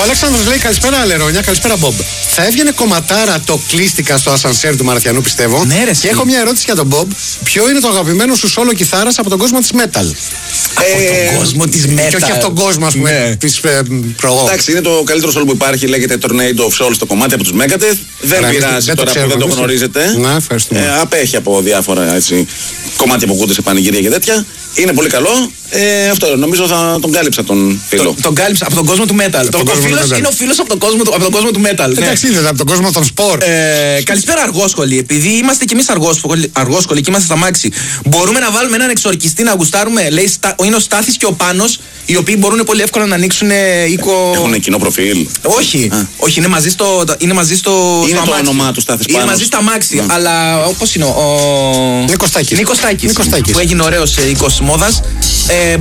Αλέξανδρος λέει καλησπέρα Λερόνια, καλησπέρα Μπομπ. Θα έβγαινε κομματάρα το κλείστηκα στο ασανσέρ του Μαραθιανού, πιστεύω. Ναι, ρε, και έχω μια ερώτηση για τον Μπομπ. Ποιο είναι το αγαπημένο σου solo κιθάρας από τον κόσμο της metal? Από τον κόσμο της metal. Και όχι από τον κόσμο, ας πούμε, Ναι. της προγό. Εντάξει, είναι το καλύτερο solo που υπάρχει, λέγεται Tornado of Souls το κομμάτι από τους Megadeth. Δεν πειράζει τώρα που δεν το γνωρίζετε. Ναι, ευχαριστούμε. Απέχει από διάφορα έτσι, κομμάτια που ακούτε σε πανηγύρια και τέτοια. Είναι πολύ καλό. Αυτό νομίζω θα τον κάλυψα τον φίλο. Τον κάλυψα από τον κόσμο του metal. Ο φίλος είναι ο φίλος από τον κόσμο του metal. Εντάξει, είδες από τον κόσμο των σπορ. Καλησπέρα αργόσχολοι. Επειδή είμαστε κι εμείς αργόσχολοι και είμαστε στα μάξι, μπορούμε να βάλουμε έναν εξορκιστή να γουστάρουμε. Λέει είναι ο Στάθης και ο Πάνος, οι οποίοι μπορούν πολύ εύκολα να ανοίξουν οίκο. Έχουν κοινό προφίλ. Όχι, όχι, είναι μαζί στο. Είναι το όνομά του Στάθης Πάνος. Είναι μαζί στα μάξι. Αλλά όπως είναι ο. Νίκος Τάκης. Νίκος Τάκης. Που έγινε ωραίος οίκος μόδας.